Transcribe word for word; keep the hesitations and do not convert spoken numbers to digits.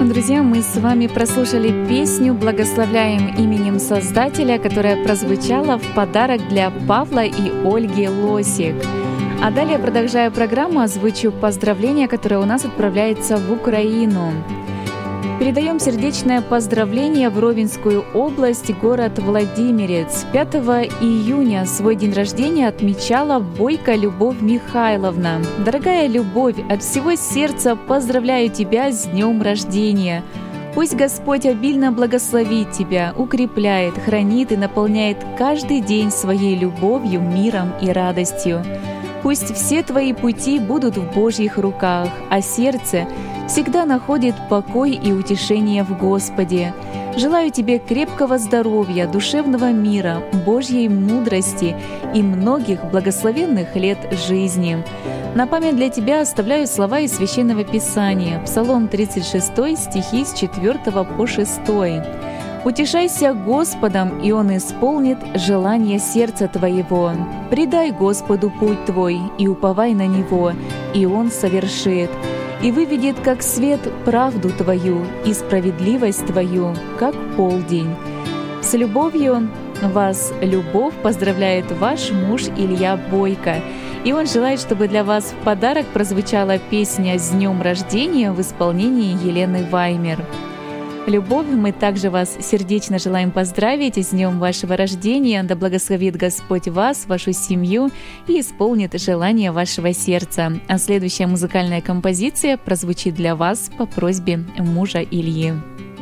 Друзья, мы с вами прослушали песню «Благословляем именем Создателя», которая прозвучала в подарок для Павла и Ольги Лосик. А далее, продолжая программу, озвучу поздравление, которое у нас отправляется в Украину. Передаем сердечное поздравление в Ровенскую область, город Владимирец. пятого июня свой день рождения отмечала Бойко Любовь Михайловна. Дорогая Любовь, от всего сердца поздравляю тебя с днем рождения. Пусть Господь обильно благословит тебя, укрепляет, хранит и наполняет каждый день своей любовью, миром и радостью. Пусть все твои пути будут в Божьих руках, а сердце всегда находит покой и утешение в Господе. Желаю тебе крепкого здоровья, душевного мира, Божьей мудрости и многих благословенных лет жизни. На память для тебя оставляю слова из Священного Писания, Псалом тридцать шесть, стихи с четвёртого по шестой. «Утешайся Господом, и Он исполнит желание сердца твоего. Предай Господу путь твой, и уповай на Него, и Он совершит, и выведет как свет правду твою и справедливость твою, как полдень». С любовью вас, Любовь, поздравляет ваш муж Илья Бойко. И он желает, чтобы для вас в подарок прозвучала песня «С днем рождения» в исполнении Елены Ваймер. Любовь, мы также вас сердечно желаем поздравить с днем вашего рождения. Да благословит Господь вас, вашу семью и исполнит желание вашего сердца. А следующая музыкальная композиция прозвучит для вас по просьбе мужа Ильи.